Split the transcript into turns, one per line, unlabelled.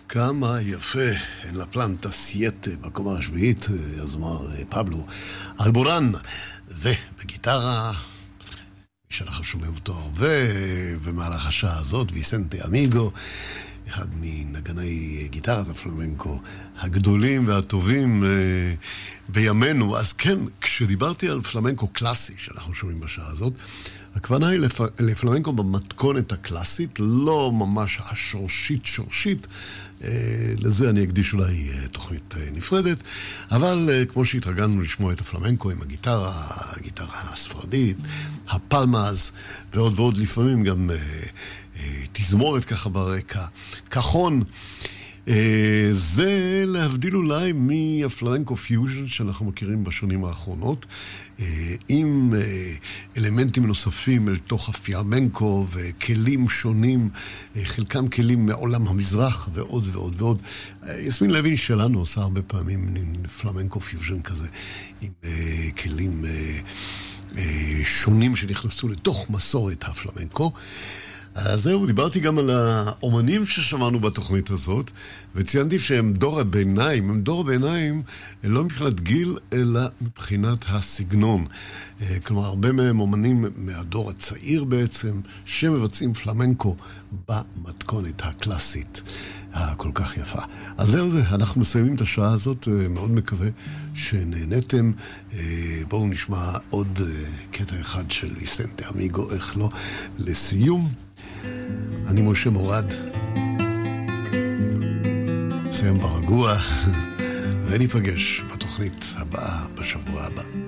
כמה יפה, אין לה פלנטה סייטה בקומה השביעית, הזמר פבלו אלבורן, ובגיטרה, שאנחנו שומעים אותו הרבה, במהלך השעה הזאת, ויסנטה אמיגו, אחד מנגני גיטרת הפלמנקו הגדולים והטובים בימינו. אז כן, כשדיברתי על פלמנקו קלאסי, שאנחנו שומעים בשעה הזאת, הכוונה היא לפלמנקו במתכונת הקלאסית, לא ממש השורשית, לזה אני אקדיש אולי תוכנית נפרדת, אבל כמו שהתרגלנו לשמוע את הפלמנקו עם הגיטרה הספרדית, הפלמאז ועוד ועוד, לפעמים גם תזמורת ככה ברקע, כחון, זה להבדיל אולי מהפלמנקו פיוז'ן שאנחנו מכירים בשנים האחרונות, עם אלמנטים נוספים אל תוך הפלמנקו וכלים שונים, חלקם כלים מעולם המזרח ועוד ועוד ועוד. יסמין לוין שלנו עושה הרבה פעמים פלמנקו פיוז'ן כזה, עם כלים שונים שנכנסו לתוך מסורת הפלמנקו. אז זהו, דיברתי גם על האומנים ששמענו בתוכנית הזאת, וציינתי שהם דור הביניים, הם דור הביניים לא מבחינת גיל, אלא מבחינת הסגנון. כלומר, הרבה מהם אומנים מהדור הצעיר בעצם, שמבצעים פלמנקו במתכונת הקלאסית הכל כך יפה. אז זהו זה, אנחנו מסיימים את השעה הזאת, מאוד מקווה שנהנתם. בואו נשמע עוד קטע אחד של ויסנטה אמיגו, איך לא, לסיום. אני משה מורד, נסיים ברגוע, וניפגש בתוכנית הבאה בשבוע הבא.